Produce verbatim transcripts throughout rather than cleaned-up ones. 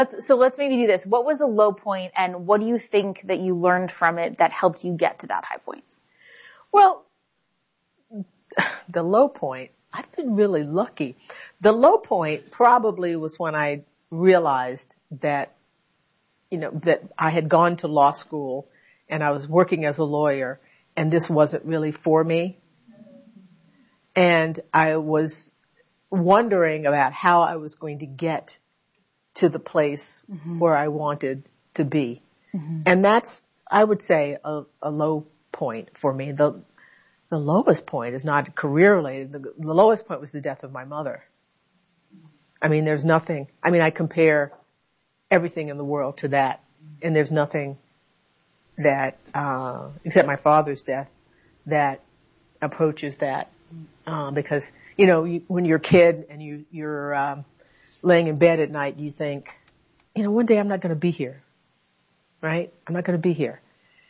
Let's, so let's maybe do this. What was the low point, and what do you think that you learned from it that helped you get to that high point? Well, the low point, I've been really lucky. The low point probably was when I realized that, you know, that I had gone to law school and I was working as a lawyer and this wasn't really for me. And I was wondering about how I was going to get to the place mm-hmm. where I wanted to be. Mm-hmm. And that's, I would say, a, a low point for me. The, the lowest point is not career related. The, the lowest point was the death of my mother. I mean, there's nothing, I mean, I compare everything in the world to that. And there's nothing that, uh, except my father's death, that approaches that. Uh, because, you know, you, when you're a kid and you, you're, um, laying in bed at night, you think, you know, one day I'm not going to be here. Right? I'm not going to be here.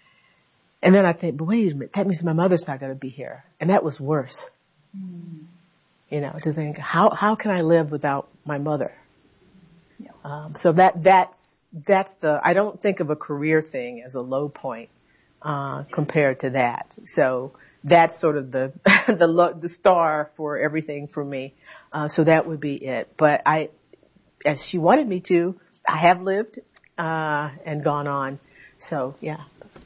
And then I think, but wait a minute, that means my mother's not going to be here. And that was worse. Mm. You know, to think, how, how can I live without my mother? Yeah. Um, so that, that's, that's the, I don't think of a career thing as a low point, uh, compared to that. So that's sort of the, the, lo- the star for everything for me. Uh, so that would be it. But I, as she wanted me to, I have lived, uh, and gone on. So, yeah.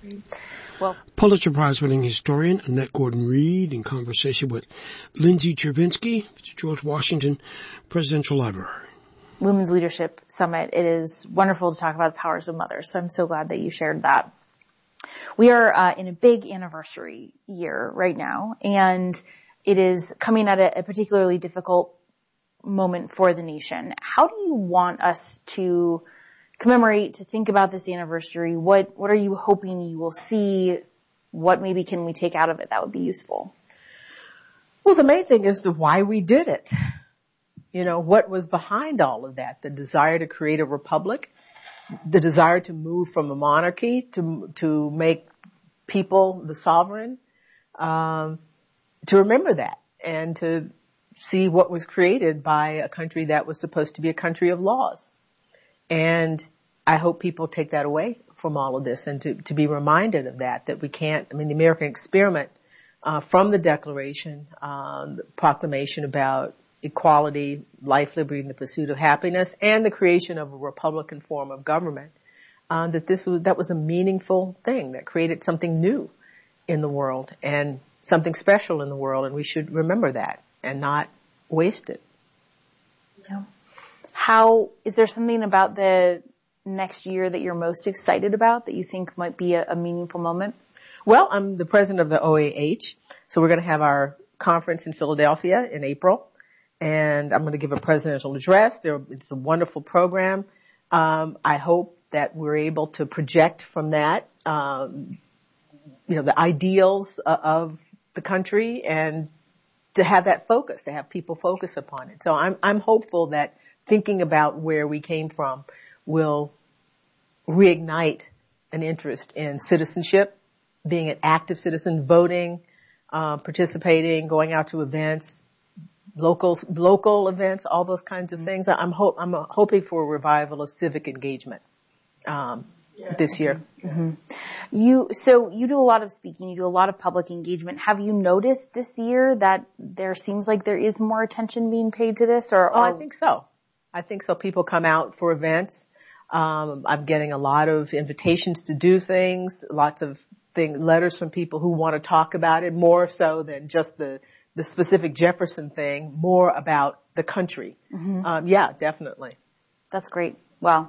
Well, Pulitzer Prize winning historian Annette Gordon-Reed in conversation with Lindsay Chervinsky, George Washington Presidential Library. Women's Leadership Summit. It is wonderful to talk about the powers of mothers. So I'm so glad that you shared that. We are uh, in a big anniversary year right now, and it is coming at a, a particularly difficult moment for the nation. How do you want us to commemorate, to think about this anniversary? What what are you hoping you will see? What maybe can we take out of it that would be useful? Well, the main thing is the why we did it. You know, what was behind all of that? The desire to create a republic, the desire to move from a monarchy to to make people the sovereign, um, to remember that and to see what was created by a country that was supposed to be a country of laws. And I hope people take that away from all of this and to, to be reminded of that, that we can't, I mean, the American experiment, uh, from the Declaration, um, the proclamation about equality, life, liberty, and the pursuit of happiness, and the creation of a Republican form of government, uh, that this was, that was a meaningful thing that created something new in the world and something special in the world, and we should remember that and not waste it. Yeah. How, is there something about the next year that you're most excited about that you think might be a, a meaningful moment? Well, I'm the president of the O A H, so we're going to have our conference in Philadelphia in April, and I'm going to give a presidential address. There, it's a wonderful program. Um, I hope that we're able to project from that, um, you know, the ideals uh, of the country and to have that focus, to have people focus upon it. So I'm, I'm hopeful that thinking about where we came from will reignite an interest in citizenship, being an active citizen, voting, uh, participating, going out to events, local, local events, all those kinds of things. I'm hope, I'm hoping for a revival of civic engagement, um, yeah. this year. Mm-hmm. You, so you do a lot of speaking, you do a lot of public engagement. Have you noticed this year that there seems like there is more attention being paid to this, or? Oh, I think so. I think so. People come out for events. Um, I'm getting a lot of invitations to do things, lots of thing, letters from people who want to talk about it more so than just the, the specific Jefferson thing, more about the country. Mm-hmm. Um, yeah, definitely. That's great. Wow.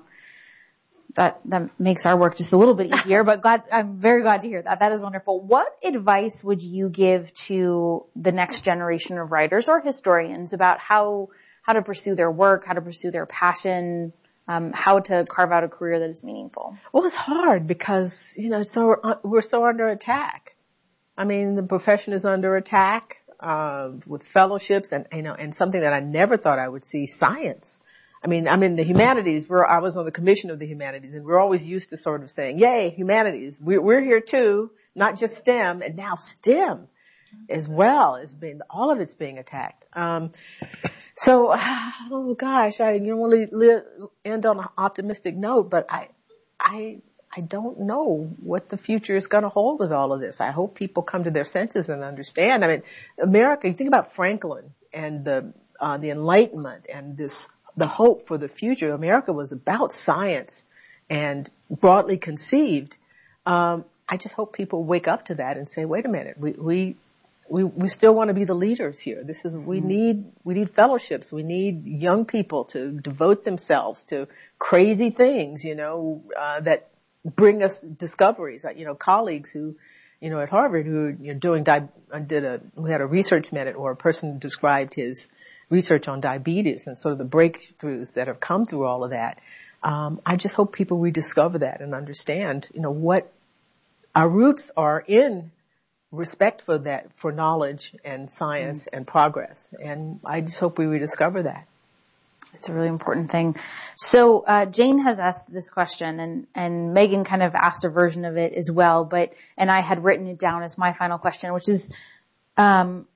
That, that makes our work just a little bit easier, but glad, I'm very glad to hear that. That is wonderful. What advice would you give to the next generation of writers or historians about how, how to pursue their work, how to pursue their passion, um, how to carve out a career that is meaningful? Well, it's hard because, you know, so we're so under attack. I mean, the profession is under attack, uh, with fellowships and, you know, and something that I never thought I would see, science. I mean, I'm in the humanities. We're, I was on the commission of the humanities, and we're always used to sort of saying, yay, humanities. We're, we're here too, not just STEM, and now STEM. as well as being, all of it's being attacked. Um, so, oh gosh, I don't want to live, end on an optimistic note, but I, I, I don't know what the future is going to hold with all of this. I hope people come to their senses and understand. I mean, America, you think about Franklin and the, uh, the Enlightenment and this, the hope for the future. America was about science and broadly conceived. Um, I just hope people wake up to that and say, wait a minute, we, we, we, we still want to be the leaders here. This is, we need, we need fellowships. We need young people to devote themselves to crazy things, you know, uh, that bring us discoveries. You know, colleagues who, you know, at Harvard who, you know, doing, di- did a, we had a research minute or a person described his research on diabetes and sort of the breakthroughs that have come through all of that. Um, I just hope people rediscover that and understand, you know, what our roots are in respect for that, for knowledge and science mm. and progress. And I just hope we rediscover that. It's a really important thing. So, uh, Jane has asked this question and, and Megan kind of asked a version of it as well, but, and I had written it down as my final question, which is, um,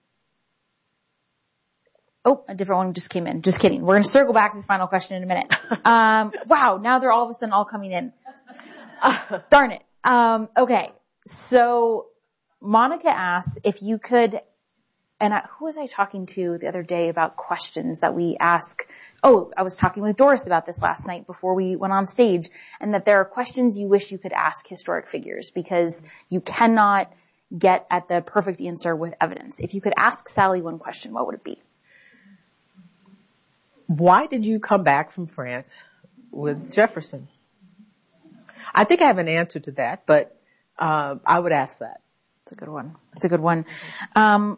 oh, a different one just came in. Just kidding. We're going to circle back to the final question in a minute. Um, wow. Now they're all of a sudden all coming in. Uh, darn it. Um, okay. So Monica asks if you could, and I, who was I talking to the other day about questions that we ask? Oh, I was talking with Doris about this last night before we went on stage, and that there are questions you wish you could ask historic figures because you cannot get at the perfect answer with evidence. If you could ask Sally one question, what would it be? Why did you come back from France with Jefferson? I think I have an answer to that, but uh, I would ask that. It's a good one. It's a good one. Um,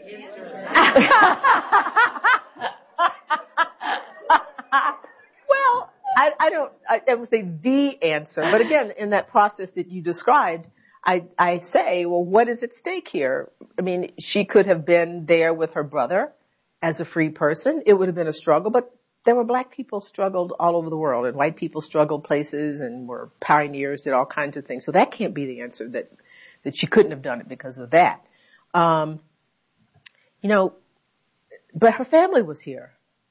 well, I, I don't, I, I would say the answer, but again, in that process that you described, I, I say, well, what is at stake here? I mean, she could have been there with her brother as a free person. It would have been a struggle, but there were black people struggled all over the world and white people struggled places and were pioneers, did all kinds of things. So that can't be the answer that, that she couldn't have done it because of that. Um, you know, but her family was here.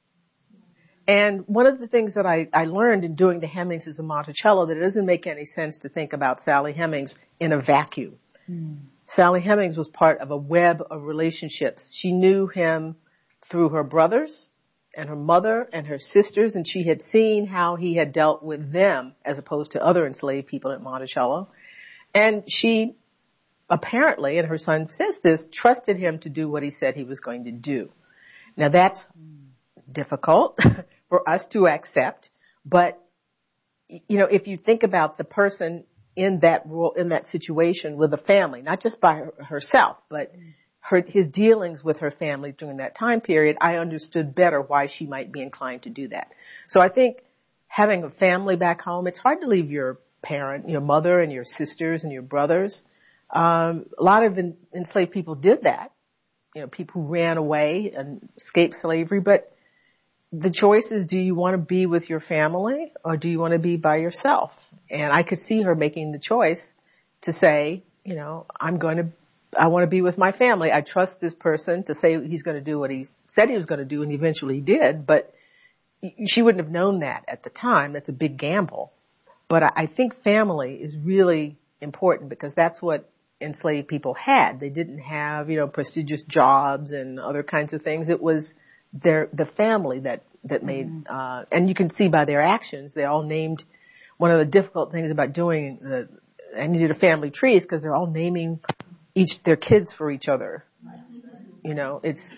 And one of the things that I, I learned in doing the Hemingses of Monticello, that it doesn't make any sense to think about Sally Hemings in a vacuum. Mm. Sally Hemings was part of a web of relationships. She knew him through her brothers and her mother and her sisters, and she had seen how he had dealt with them as opposed to other enslaved people at Monticello. And she apparently, and her son says this, trusted him to do what he said he was going to do. Now that's difficult for us to accept, but, you know, if you think about the person in that role, in that situation with a family, not just by her, herself, but her, his dealings with her family during that time period, I understood better why she might be inclined to do that. So I think having a family back home, it's hard to leave your parent, your mother and your sisters and your brothers. Um, a lot of en- enslaved people did that. You know, people who ran away and escaped slavery, but the choice is, do you want to be with your family or do you want to be by yourself? And I could see her making the choice to say, you know, I'm going to, I want to be with my family. I trust this person to say he's going to do what he said he was going to do, and eventually did, but she wouldn't have known that at the time. That's a big gamble. But I think family is really important because that's what enslaved people had. They didn't have, you know, prestigious jobs and other kinds of things. It was their, the family that, that made, mm-hmm. uh, and you can see by their actions, they all named, one of the difficult things about doing the, and you did a family tree is because they're all naming each, their kids for each other. You know, it's,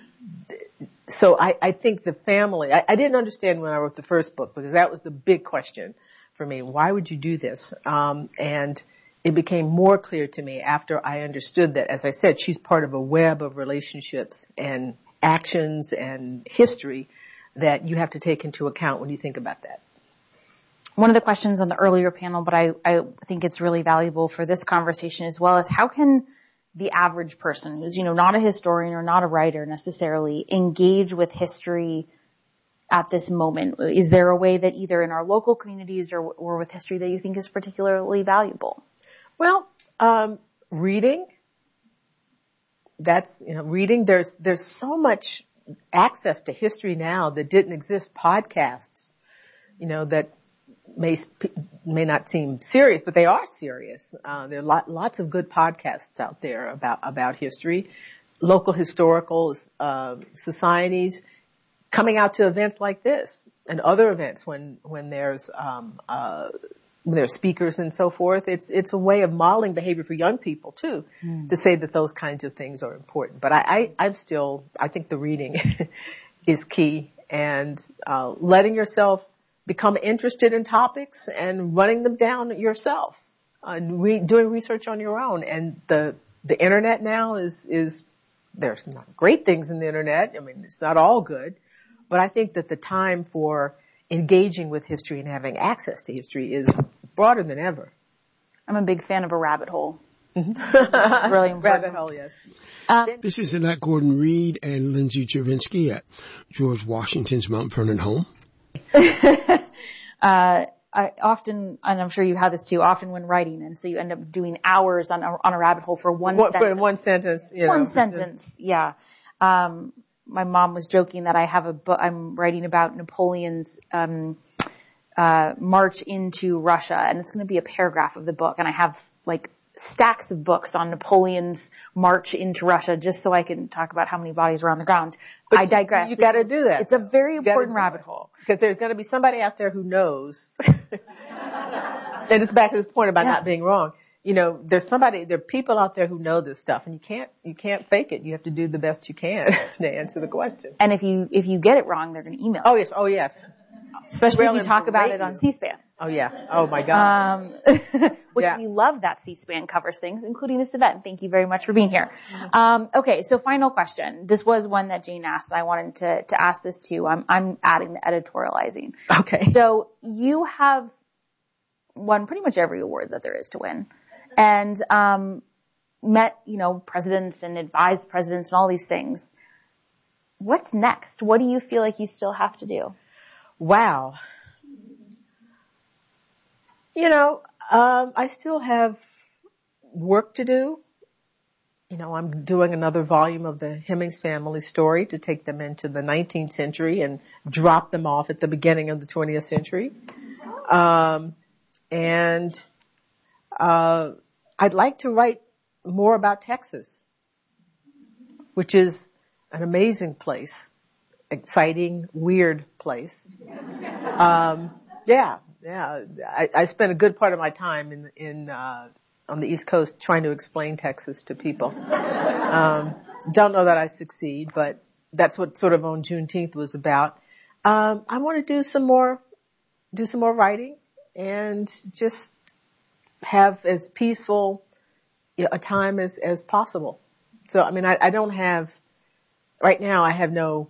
so I, I think the family, I, I didn't understand when I wrote the first book because that was the big question for me. Why would you do this? Um, and it became more clear to me after I understood that, as I said, she's part of a web of relationships and actions and history that you have to take into account when you think about that. One of the questions on the earlier panel, but I, I think it's really valuable for this conversation as well, is how can the average person who's, you know, not a historian or not a writer necessarily engage with history at this moment? Is there a way that either in our local communities or, or with history that you think is particularly valuable? Well, um, reading, that's, you know, reading. There's, there's so much access to history now that didn't exist. Podcasts, you know, that may, may not seem serious, but they are serious. Uh, there are lot, lots of good podcasts out there about, about history. Local historical, uh, societies coming out to events like this and other events when, when there's, um, uh, when there's speakers and so forth. It's, it's a way of modeling behavior for young people too, mm. to say that those kinds of things are important. But I, I, I'm still, I think the reading is key, and, uh, letting yourself become interested in topics and running them down yourself, uh, re- doing research on your own. And the, the internet now is, is, there's not great things in the internet. I mean, it's not all good, but I think that the time for engaging with history and having access to history is broader than ever. I'm a big fan of a rabbit hole. Mm-hmm. Really important. Rabbit hole, yes. Um, this is Annette Gordon-Reed and Lindsay Chervinsky at George Washington's Mount Vernon home. uh, I often, and I'm sure you have this too, often when writing, and so you end up doing hours on a, on a rabbit hole for one what, sentence. For one sentence, you One know. sentence, yeah. Um, my mom was joking that I have a book, I'm writing about Napoleon's, um, uh, march into Russia, and it's going to be a paragraph of the book, and I have like stacks of books on Napoleon's march into Russia just so I can talk about how many bodies were on the ground. But I digress. You, you got to do that. It's a very important rabbit hole. Because there's going to be somebody out there who knows. And it's back to this point about yes. not being wrong. You know, there's somebody, there are people out there who know this stuff, and you can't, you can't fake it. You have to do the best you can to answer the question. And if you, if you get it wrong, they're going to email. Oh yes, oh yes. Especially if you talk about it on C-SPAN. Oh yeah. Oh my God. Um, which yeah. we love that C-SPAN covers things, including this event. Thank you very much for being here. Mm-hmm. Um, okay. So final question. This was one that Jane asked, and I wanted to, to ask this too. I'm, I'm adding the editorializing. Okay. So you have won pretty much every award that there is to win, and, um, met, you know, presidents and advised presidents and all these things. What's next? What do you feel like you still have to do? Wow. You know, um, I still have work to do. You know, I'm doing another volume of the Hemings family story to take them into the nineteenth century and drop them off at the beginning of the twentieth century. Um, and, uh, I'd like to write more about Texas, which is an amazing place, exciting, weird place. Um, yeah. Yeah, I, I spent a good part of my time in, in, uh, on the East Coast trying to explain Texas to people. Um, don't know that I succeed, but that's what sort of on Juneteenth was about. Um, I want to do some more, do some more writing and just have as peaceful, you know, a time as, as possible. So, I mean, I, I don't have, right now I have no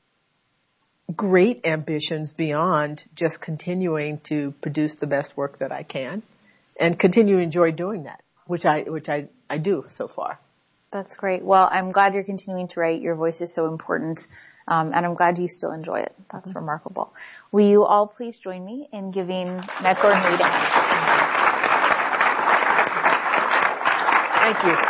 great ambitions beyond just continuing to produce the best work that I can and continue to enjoy doing that, which I, which I, I do so far. That's great. Well, I'm glad you're continuing to write. Your voice is so important. Um, and I'm glad you still enjoy it. That's mm-hmm. remarkable. Will you all please join me in giving Annette Gordon-Reed a hand? Thank you.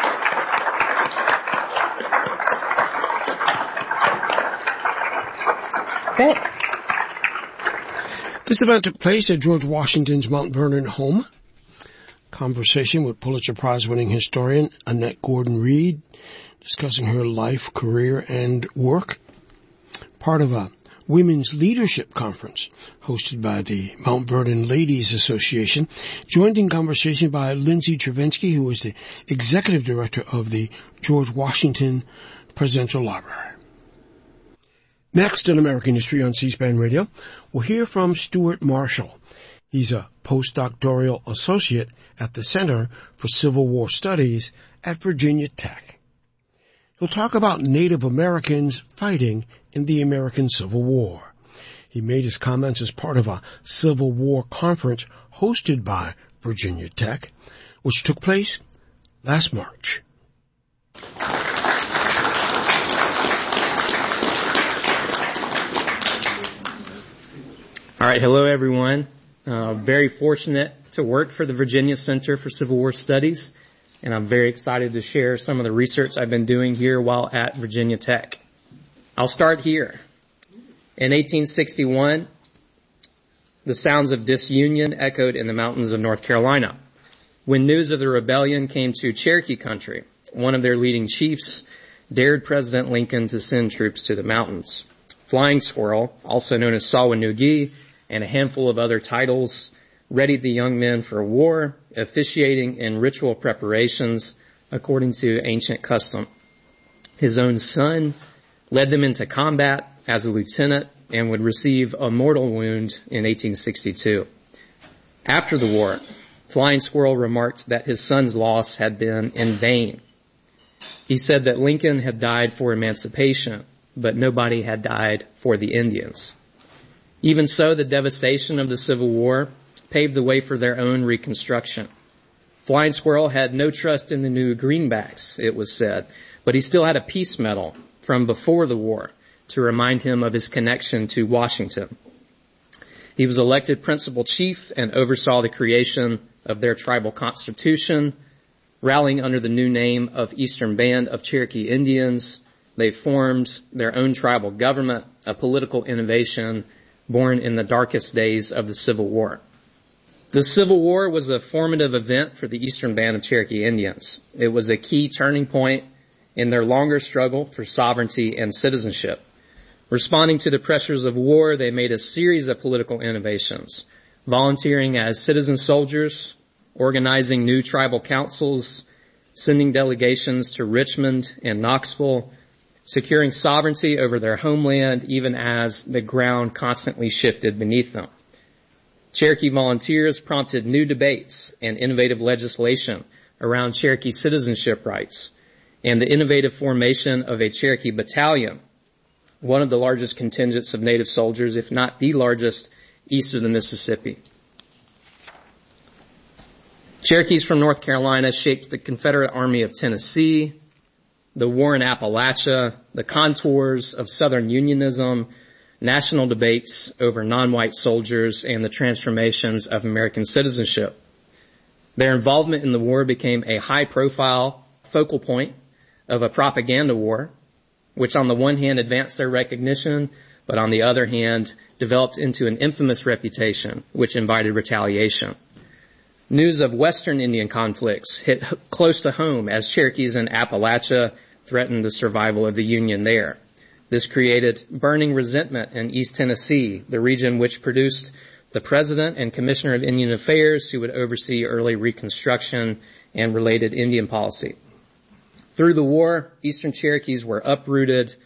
Okay. This event took place at George Washington's Mount Vernon home. Conversation with Pulitzer Prize-winning historian Annette Gordon-Reed, discussing her life, career, and work. Part of a women's leadership conference hosted by the Mount Vernon Ladies Association, joined in conversation by Lindsay Chervinsky, who is the executive director of the George Washington Presidential Library. Next in American History on C-SPAN Radio, we'll hear from Stuart Marshall. He's a postdoctoral associate at the Center for Civil War Studies at Virginia Tech. He'll talk about Native Americans fighting in the American Civil War. He made his comments as part of a Civil War conference hosted by Virginia Tech, which took place last March. All right, hello everyone. Uh, very fortunate to work for the Virginia Center for Civil War Studies, and I'm very excited to share some of the research I've been doing here while at Virginia Tech. I'll start here. In eighteen sixty-one, the sounds of disunion echoed in the mountains of North Carolina. When news of the rebellion came to Cherokee country, one of their leading chiefs dared President Lincoln to send troops to the mountains. Flying Squirrel, also known as Sawanugee, and a handful of other titles, readied the young men for war, officiating in ritual preparations according to ancient custom. His own son led them into combat as a lieutenant and would receive a mortal wound in eighteen sixty-two. After the war, Flying Squirrel remarked that his son's loss had been in vain. He said that Lincoln had died for emancipation, but nobody had died for the Indians. Even so, the devastation of the Civil War paved the way for their own reconstruction. Flying Squirrel had no trust in the new greenbacks, it was said, but he still had a peace medal from before the war to remind him of his connection to Washington. He was elected principal chief and oversaw the creation of their tribal constitution. Rallying under the new name of Eastern Band of Cherokee Indians, they formed their own tribal government, a political innovation born in the darkest days of the Civil War. The Civil War was a formative event for the Eastern Band of Cherokee Indians. It was a key turning point in their longer struggle for sovereignty and citizenship. Responding to the pressures of war, they made a series of political innovations, volunteering as citizen soldiers, organizing new tribal councils, sending delegations to Richmond and Knoxville, securing sovereignty over their homeland even as the ground constantly shifted beneath them. Cherokee volunteers prompted new debates and innovative legislation around Cherokee citizenship rights and the innovative formation of a Cherokee battalion, one of the largest contingents of Native soldiers, if not the largest, east of the Mississippi. Cherokees from North Carolina shaped the Confederate Army of Tennessee, the war in Appalachia, the contours of Southern Unionism, national debates over non-white soldiers, and the transformations of American citizenship. Their involvement in the war became a high-profile focal point of a propaganda war, which on the one hand advanced their recognition, but on the other hand developed into an infamous reputation, which invited retaliation. News of Western Indian conflicts hit close to home as Cherokees in Appalachia threatened the survival of the Union there. This created burning resentment in East Tennessee, the region which produced the President and Commissioner of Indian Affairs, who would oversee early Reconstruction and related Indian policy. Through the war, Eastern Cherokees were uprooted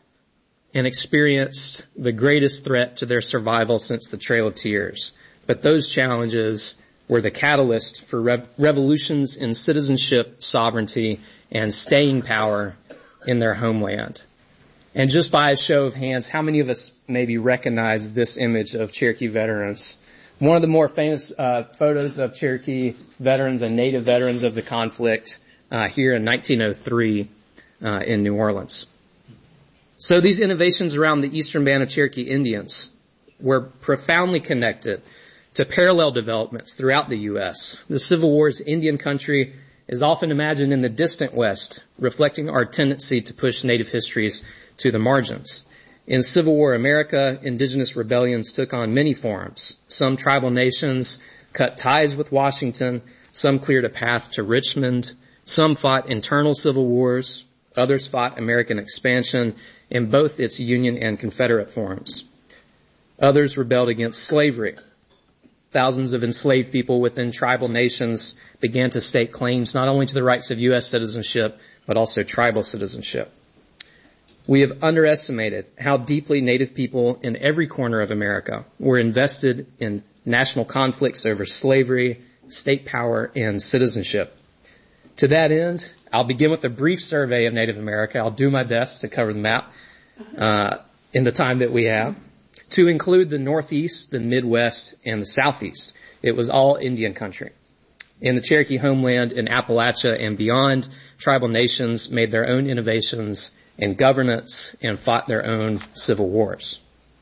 and experienced the greatest threat to their survival since the Trail of Tears. But those challenges were the catalyst for rev- revolutions in citizenship, sovereignty, and staying power in their homeland. And just by a show of hands, how many of us maybe recognize this image of Cherokee veterans? One of the more famous uh, photos of Cherokee veterans and Native veterans of the conflict uh, here in nineteen oh three uh, in New Orleans. So these innovations around the Eastern Band of Cherokee Indians were profoundly connected to parallel developments throughout the U S. The Civil War's Indian country is often imagined in the distant West, reflecting our tendency to push Native histories to the margins. In Civil War America, indigenous rebellions took on many forms. Some tribal nations cut ties with Washington, some cleared a path to Richmond, some fought internal civil wars, others fought American expansion in both its Union and Confederate forms. Others rebelled against slavery. Thousands of enslaved people within tribal nations began to stake claims not only to the rights of U S citizenship, but also tribal citizenship. We have underestimated how deeply Native people in every corner of America were invested in national conflicts over slavery, state power, and citizenship. To that end, I'll begin with a brief survey of Native America. I'll do my best to cover the map uh, in the time that we have. To include the Northeast, the Midwest, and the Southeast. It was all Indian country. In the Cherokee homeland, in Appalachia and beyond, tribal nations made their own innovations in governance and fought their own civil wars.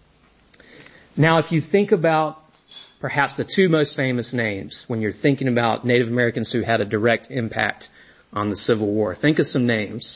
Now, if you think about perhaps the two most famous names when you're thinking about Native Americans who had a direct impact on the Civil War. Think of some names.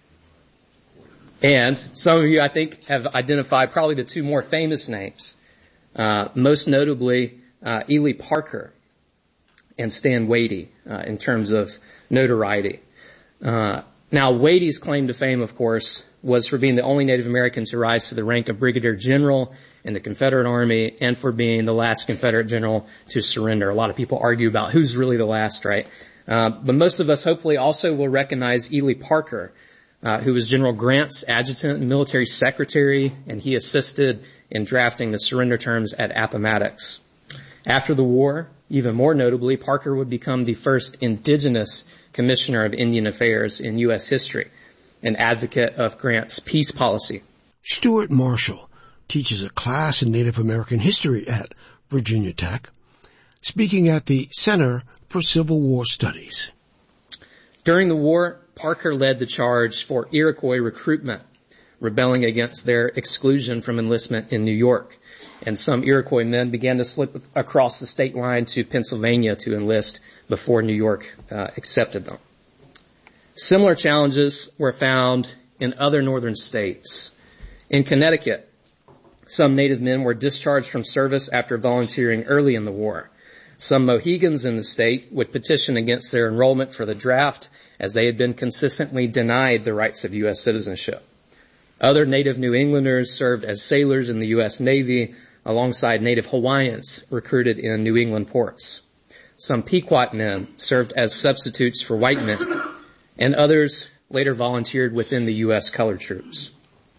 And some of you, I think, have identified probably the two more famous names. Uh, most notably, uh, Ely Parker and Stan Wadey, uh, in terms of notoriety. Uh, now, Wadey's claim to fame, of course, was for being the only Native American to rise to the rank of brigadier general in the Confederate Army and for being the last Confederate general to surrender. A lot of people argue about who's really the last, right? Uh, but most of us hopefully also will recognize Ely Parker, uh, who was General Grant's adjutant and military secretary, and he assisted in drafting the surrender terms at Appomattox. After the war, even more notably, Parker would become the first indigenous commissioner of Indian Affairs in U S history, an advocate of Grant's peace policy. Stuart Marshall teaches a class in Native American history at Virginia Tech, speaking at the Center for Civil War Studies. During the war, Parker led the charge for Iroquois recruitment, rebelling against their exclusion from enlistment in New York. And some Iroquois men began to slip across the state line to Pennsylvania to enlist before New York uh, accepted them. Similar challenges were found in other northern states. In Connecticut, some Native men were discharged from service after volunteering early in the war. Some Mohegans in the state would petition against their enrollment for the draft as they had been consistently denied the rights of U S citizenship. Other Native New Englanders served as sailors in the U S Navy alongside Native Hawaiians recruited in New England ports. Some Pequot men served as substitutes for white men, and others later volunteered within the U S colored troops.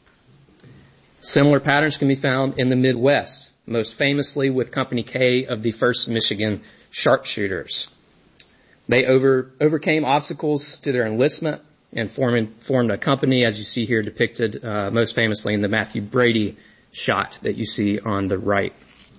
Similar patterns can be found in the Midwest, most famously with Company K of the first Michigan Sharpshooters. They over, overcame obstacles to their enlistment and formed, formed a company, as you see here depicted uh, most famously in the Matthew Brady shot that you see on the right.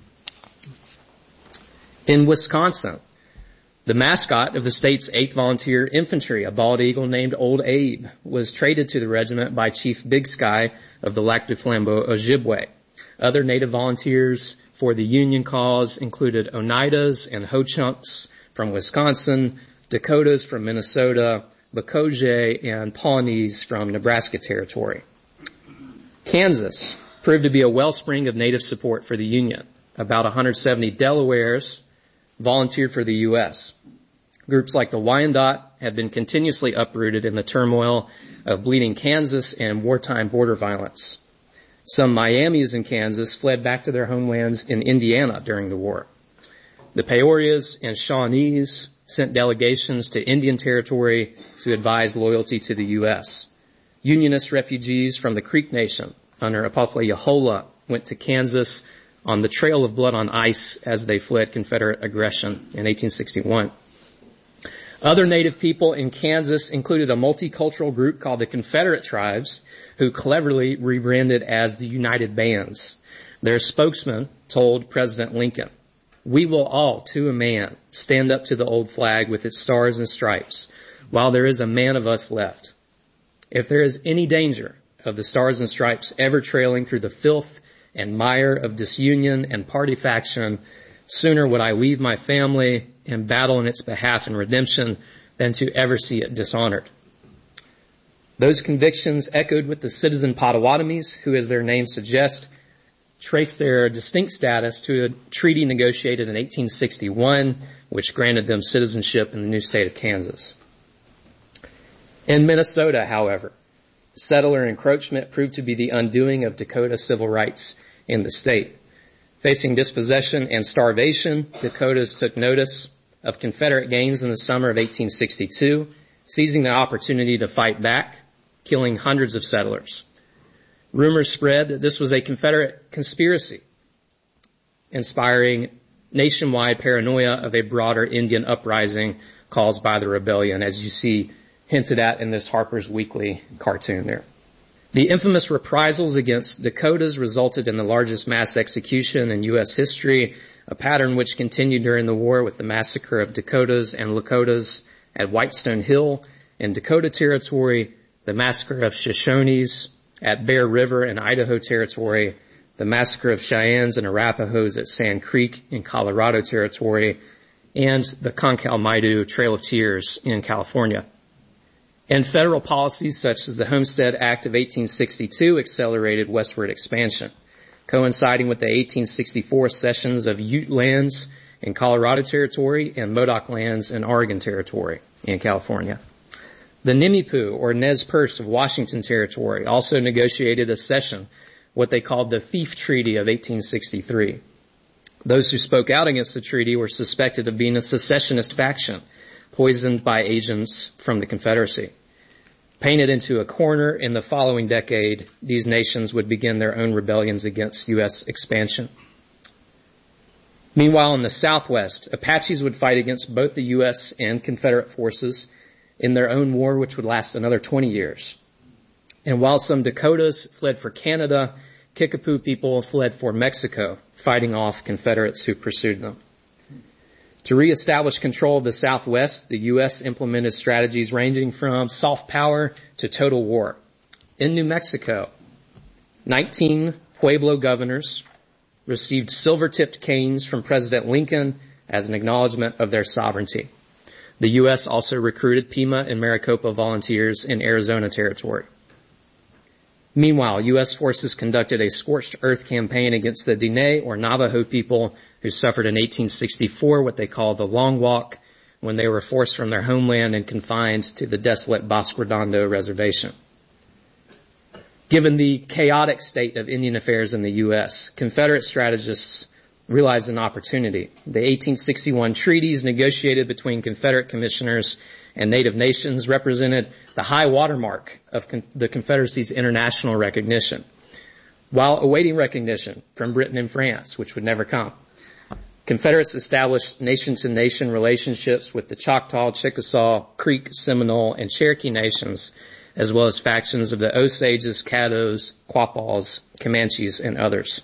In Wisconsin, the mascot of the state's eighth Volunteer Infantry, a bald eagle named Old Abe, was traded to the regiment by Chief Big Sky of the Lac du Flambeau Ojibwe. Other Native volunteers for the Union cause included Oneidas and Ho-Chunks from Wisconsin, Dakotas from Minnesota, Bocage, and Pawnees from Nebraska Territory. Kansas proved to be a wellspring of Native support for the Union. About one hundred seventy Delawares volunteered for the U S. Groups like the Wyandot have been continuously uprooted in the turmoil of bleeding Kansas and wartime border violence. Some Miamis in Kansas fled back to their homelands in Indiana during the war. The Peorias and Shawnees sent delegations to Indian Territory to advise loyalty to the U S. Unionist refugees from the Creek Nation under Apopla Yahola went to Kansas on the trail of blood on ice as they fled Confederate aggression in eighteen sixty-one. Other Native people in Kansas included a multicultural group called the Confederate Tribes, who cleverly rebranded as the United Bands. Their spokesman told President Lincoln, "We will all, to a man, stand up to the old flag with its stars and stripes, while there is a man of us left. If there is any danger of the stars and stripes ever trailing through the filth and mire of disunion and party faction, sooner would I leave my family and battle in its behalf and redemption than to ever see it dishonored." Those convictions echoed with the citizen Potawatomis, who, as their name suggests, traced their distinct status to a treaty negotiated in eighteen sixty-one, which granted them citizenship in the new state of Kansas. In Minnesota, however, settler encroachment proved to be the undoing of Dakota civil rights in the state. Facing dispossession and starvation, Dakotas took notice of Confederate gains in the summer of eighteen sixty-two, seizing the opportunity to fight back, killing hundreds of settlers. Rumors spread that this was a Confederate conspiracy, inspiring nationwide paranoia of a broader Indian uprising caused by the rebellion, as you see hinted at in this Harper's Weekly cartoon there. The infamous reprisals against Dakotas resulted in the largest mass execution in U S history, a pattern which continued during the war with the massacre of Dakotas and Lakotas at Whitestone Hill in Dakota Territory, the massacre of Shoshones at Bear River in Idaho Territory, the massacre of Cheyennes and Arapahoes at Sand Creek in Colorado Territory, and the Concal Maidu Trail of Tears in California. And federal policies such as the Homestead Act of eighteen sixty-two accelerated westward expansion, coinciding with the eighteen sixty-four cessions of Ute lands in Colorado Territory and Modoc lands in Oregon Territory in California. The Nimipu, or Nez Perce of Washington Territory, also negotiated a cession, what they called the Thief Treaty of eighteen sixty-three. Those who spoke out against the treaty were suspected of being a secessionist faction, poisoned by agents from the Confederacy. Painted into a corner in the following decade, these nations would begin their own rebellions against U S expansion. Meanwhile, in the Southwest, Apaches would fight against both the U S and Confederate forces in their own war, which would last another twenty years. And while some Dakotas fled for Canada, Kickapoo people fled for Mexico, fighting off Confederates who pursued them. To reestablish control of the Southwest, the U S implemented strategies ranging from soft power to total war. In New Mexico, nineteen Pueblo governors received silver-tipped canes from President Lincoln as an acknowledgement of their sovereignty. The U S also recruited Pima and Maricopa volunteers in Arizona Territory. Meanwhile, U S forces conducted a scorched earth campaign against the Diné or Navajo people who suffered in eighteen sixty-four what they called the Long Walk, when they were forced from their homeland and confined to the desolate Bosque Redondo Reservation. Given the chaotic state of Indian affairs in the U S, Confederate strategists realized an opportunity. The eighteen sixty-one treaties negotiated between Confederate commissioners and Native nations represented the high watermark of con- the Confederacy's international recognition, while awaiting recognition from Britain and France, which would never come. Confederates established nation-to-nation relationships with the Choctaw, Chickasaw, Creek, Seminole, and Cherokee nations, as well as factions of the Osages, Caddos, Quapaws, Comanches, and others.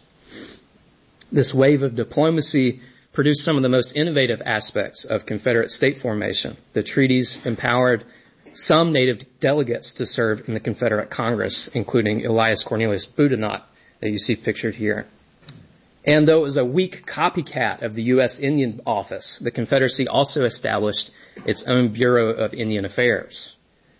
This wave of diplomacy produced some of the most innovative aspects of Confederate state formation. The treaties empowered some Native delegates to serve in the Confederate Congress, including Elias Cornelius Boudinot, that you see pictured here. And though it was a weak copycat of the U S Indian Office, the Confederacy also established its own Bureau of Indian Affairs.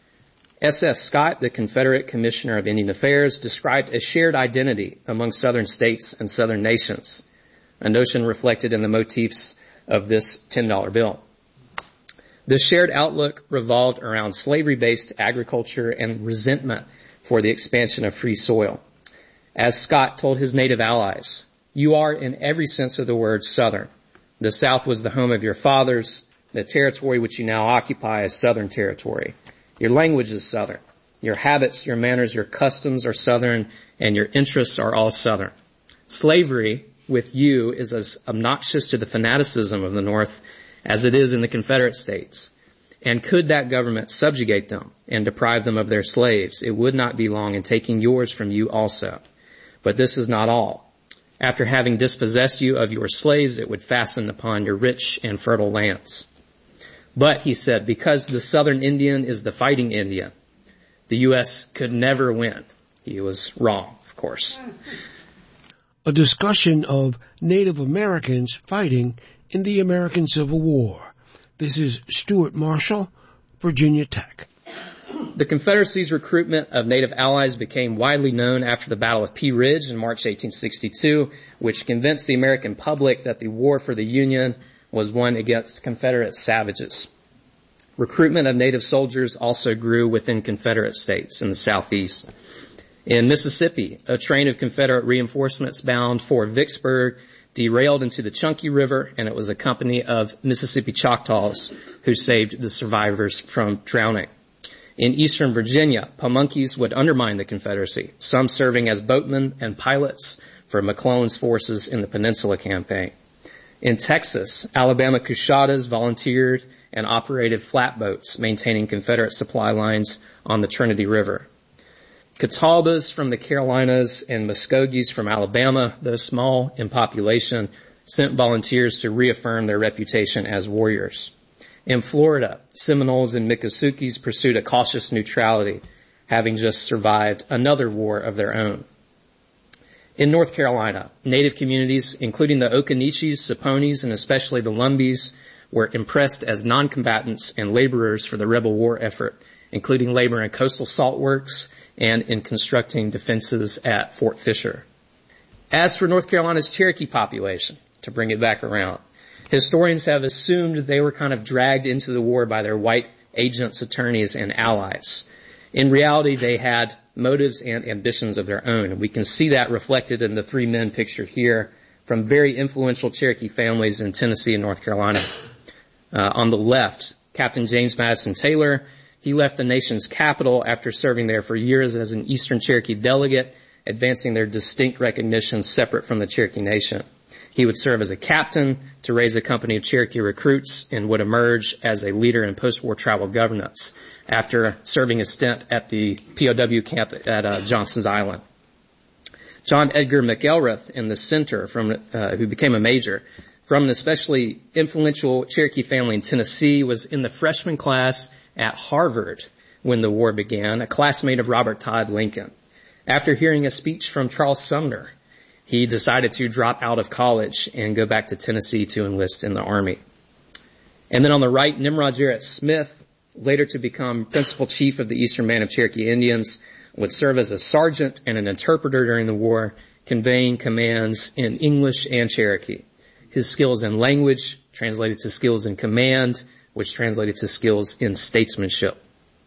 S S Scott, the Confederate Commissioner of Indian Affairs, described a shared identity among Southern states and Southern nations, a notion reflected in the motifs of this ten dollar bill. This shared outlook revolved around slavery-based agriculture and resentment for the expansion of free soil. As Scott told his Native allies, "You are, in every sense of the word, Southern. The South was the home of your fathers. The territory which you now occupy is Southern territory. Your language is Southern. Your habits, your manners, your customs are Southern, and your interests are all Southern. Slavery with you is as obnoxious to the fanaticism of the North as it is in the Confederate States. And could that government subjugate them and deprive them of their slaves, it would not be long in taking yours from you also. But this is not all. After having dispossessed you of your slaves, it would fasten upon your rich and fertile lands." But, he said, because the Southern Indian is the fighting Indian, the U S could never win. He was wrong, of course. A discussion of Native Americans fighting in the American Civil War. This is Stuart Marshall, Virginia Tech. The Confederacy's recruitment of Native allies became widely known after the Battle of Pea Ridge in March eighteen sixty-two, which convinced the American public that the war for the Union was one against Confederate savages. Recruitment of Native soldiers also grew within Confederate states in the Southeast. In Mississippi, a train of Confederate reinforcements bound for Vicksburg derailed into the Chunky River, and it was a company of Mississippi Choctaws who saved the survivors from drowning. In eastern Virginia, Pamunkeys would undermine the Confederacy, some serving as boatmen and pilots for McClellan's forces in the Peninsula Campaign. In Texas, Alabama Cushatas volunteered and operated flatboats, maintaining Confederate supply lines on the Trinity River. Catawbas from the Carolinas and Muskogees from Alabama, though small in population, sent volunteers to reaffirm their reputation as warriors. In Florida, Seminoles and Miccosukee pursued a cautious neutrality, having just survived another war of their own. In North Carolina, Native communities, including the Occaneechees, Saponis, and especially the Lumbees, were impressed as non-combatants and laborers for the rebel war effort including labor in coastal salt works and in constructing defenses at Fort Fisher. As for North Carolina's Cherokee population, to bring it back around, historians have assumed they were kind of dragged into the war by their white agents, attorneys, and allies. In reality, they had motives and ambitions of their own. And we can see that reflected in the three men pictured here from very influential Cherokee families in Tennessee and North Carolina. Uh, on the left, Captain James Madison Taylor. He left the nation's capital after serving there for years as an Eastern Cherokee delegate, advancing their distinct recognition separate from the Cherokee Nation. He would serve as a captain to raise a company of Cherokee recruits and would emerge as a leader in post-war tribal governance after serving a stint at the P O W camp at uh, Johnson's Island. John Edgar McElrath in the center, from uh, who became a major, from an especially influential Cherokee family in Tennessee, was in the freshman class at Harvard when the war began, a classmate of Robert Todd Lincoln. After hearing a speech from Charles Sumner, he decided to drop out of college and go back to Tennessee to enlist in the Army. And then on the right, Nimrod Jarrett Smith, later to become principal chief of the Eastern Band of Cherokee Indians, would serve as a sergeant and an interpreter during the war, conveying commands in English and Cherokee. His skills in language translated to skills in command, which translated to skills in statesmanship.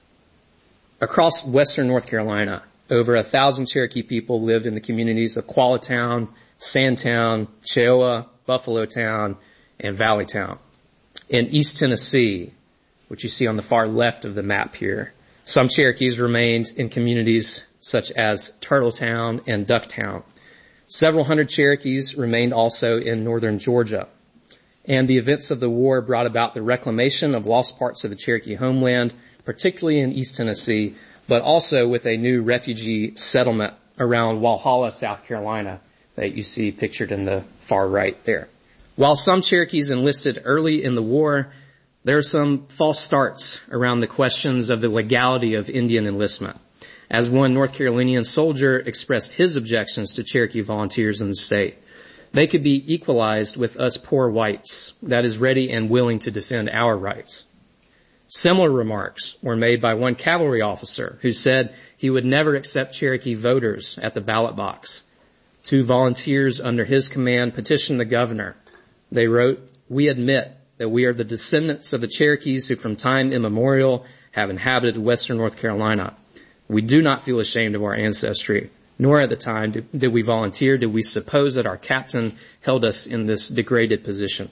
Across western North Carolina, over a thousand Cherokee people lived in the communities of Quallatown, Sandtown, Cheoah, Buffalo Town, and Valley Town. In East Tennessee, which you see on the far left of the map here, some Cherokees remained in communities such as Turtletown and Ducktown. Several hundred Cherokees remained also in northern Georgia. And the events of the war brought about the reclamation of lost parts of the Cherokee homeland, particularly in East Tennessee, but also with a new refugee settlement around Walhalla, South Carolina, that you see pictured in the far right there. While some Cherokees enlisted early in the war, there are some false starts around the questions of the legality of Indian enlistment. As one North Carolinian soldier expressed his objections to Cherokee volunteers in the state, they could be equalized with us poor whites, that is ready and willing to defend our rights. Similar remarks were made by one cavalry officer who said he would never accept Cherokee voters at the ballot box. Two volunteers under his command petitioned the governor. They wrote, "We admit that we are the descendants of the Cherokees who from time immemorial have inhabited western North Carolina. We do not feel ashamed of our ancestry, nor at the time did, did we volunteer, did we suppose that our captain held us in this degraded position."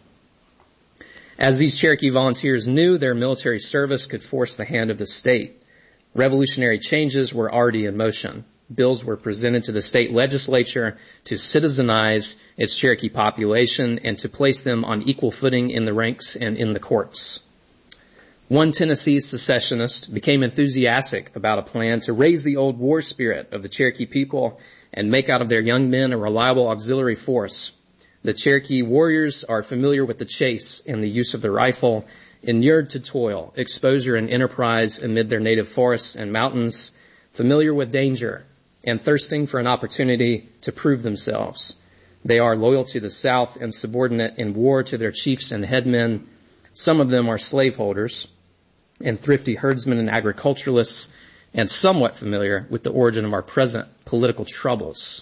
As these Cherokee volunteers knew, their military service could force the hand of the state. Revolutionary changes were already in motion. Bills were presented to the state legislature to citizenize its Cherokee population and to place them on equal footing in the ranks and in the courts. One Tennessee secessionist became enthusiastic about a plan to raise the old war spirit of the Cherokee people and make out of their young men a reliable auxiliary force. The Cherokee warriors are familiar with the chase and the use of the rifle, inured to toil, exposure, and enterprise amid their native forests and mountains, familiar with danger, and thirsting for an opportunity to prove themselves. They are loyal to the South and subordinate in war to their chiefs and headmen. Some of them are slaveholders and thrifty herdsmen and agriculturalists, and somewhat familiar with the origin of our present political troubles.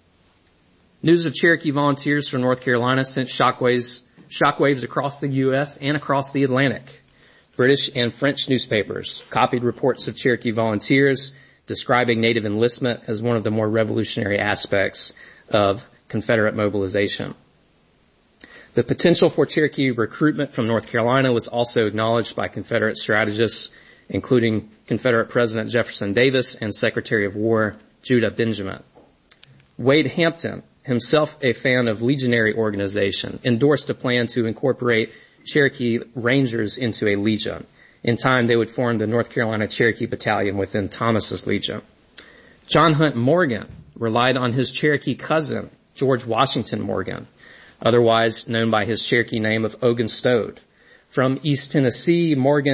News of Cherokee volunteers from North Carolina sent shockwaves, shockwaves across the U S and across the Atlantic. British and French newspapers copied reports of Cherokee volunteers describing Native enlistment as one of the more revolutionary aspects of Confederate mobilization. The potential for Cherokee recruitment from North Carolina was also acknowledged by Confederate strategists, including Confederate President Jefferson Davis and Secretary of War Judah Benjamin. Wade Hampton, himself a fan of legionary organization, endorsed a plan to incorporate Cherokee Rangers into a legion. In time, they would form the North Carolina Cherokee Battalion within Thomas's Legion. John Hunt Morgan relied on his Cherokee cousin, George Washington Morgan, otherwise known by his Cherokee name of Ogunstode. From East Tennessee, Morgan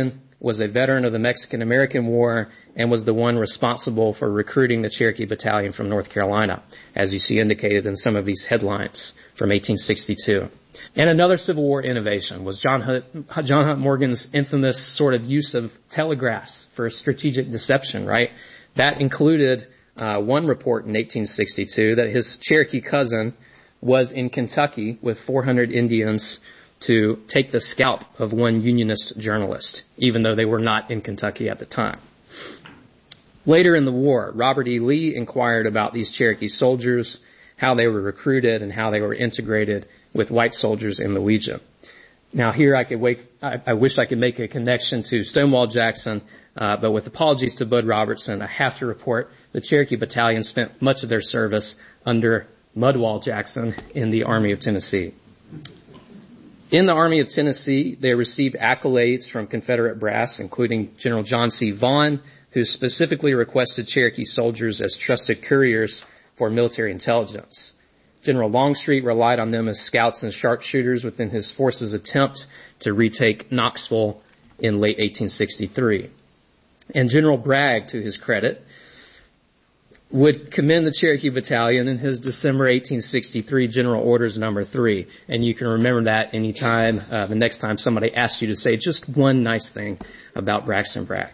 was a veteran of the Mexican-American War and was the one responsible for recruiting the Cherokee Battalion from North Carolina, as you see indicated in some of these headlines from eighteen sixty-two. And another Civil War innovation was John Hunt, John Hunt Morgan's infamous sort of use of telegraphs for strategic deception, right? That included uh, one report in eighteen sixty-two that his Cherokee cousin was in Kentucky with four hundred Indians to take the scalp of one Unionist journalist, even though they were not in Kentucky at the time. Later in the war, Robert E. Lee inquired about these Cherokee soldiers, how they were recruited, and how they were integrated with white soldiers in the Legion. Now here I could wake, I, I wish I could make a connection to Stonewall Jackson, uh, but with apologies to Bud Robertson, I have to report the Cherokee Battalion spent much of their service under Mudwall Jackson in the Army of Tennessee. In the Army of Tennessee, they received accolades from Confederate brass, including General John C. Vaughan, who specifically requested Cherokee soldiers as trusted couriers for military intelligence. General Longstreet relied on them as scouts and sharpshooters within his force's attempt to retake Knoxville in late eighteen sixty-three. And General Bragg, to his credit, would commend the Cherokee Battalion in his December eighteen sixty-three General Orders number three. And you can remember that anytime, uh, the next time somebody asks you to say just one nice thing about Braxton Bragg.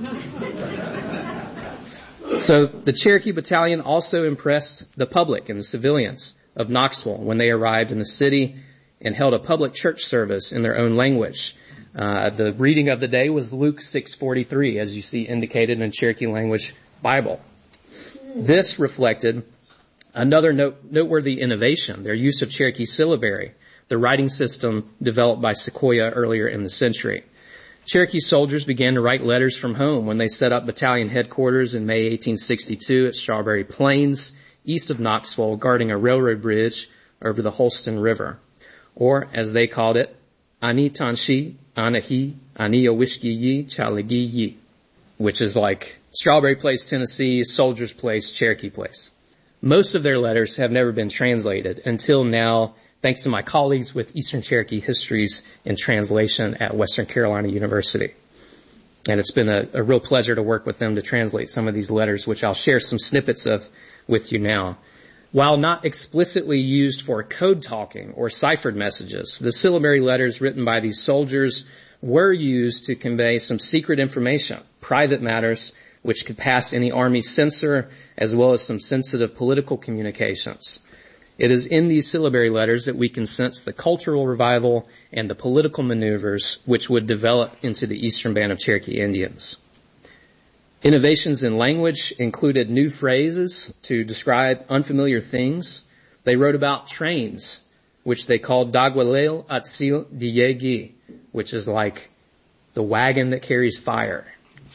So the Cherokee Battalion also impressed the public and the civilians of Knoxville when they arrived in the city and held a public church service in their own language. Uh, the reading of the day was Luke six forty-three, as you see indicated in Cherokee language Bible. This reflected another note, noteworthy innovation, their use of Cherokee syllabary, the writing system developed by Sequoyah earlier in the century. Cherokee soldiers began to write letters from home when they set up battalion headquarters in May eighteen sixty-two at Strawberry Plains, east of Knoxville, guarding a railroad bridge over the Holston River. Or, as they called it, Ani Tanshi, Anahi, Ani Owishki Chalagi Yi, which is like Strawberry Place, Tennessee, Soldiers Place, Cherokee Place. Most of their letters have never been translated until now, thanks to my colleagues with Eastern Cherokee Histories in Translation at Western Carolina University. And it's been a, a real pleasure to work with them to translate some of these letters, which I'll share some snippets of with you now. While not explicitly used for code talking or ciphered messages, the syllabary letters written by these soldiers were used to convey some secret information, private matters, which could pass any Army censor, as well as some sensitive political communications. It is in these syllabary letters that we can sense the cultural revival and the political maneuvers which would develop into the Eastern Band of Cherokee Indians. Innovations in language included new phrases to describe unfamiliar things. They wrote about trains, which they called Dagwalel Atsil Diyegi, which is like the wagon that carries fire.